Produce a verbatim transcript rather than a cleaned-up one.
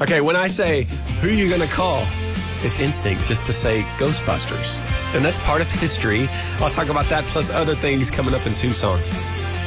Okay, when I say, who you gonna call? It's instinct just to say Ghostbusters. And that's part of history. I'll talk about that plus other things coming up in two songs.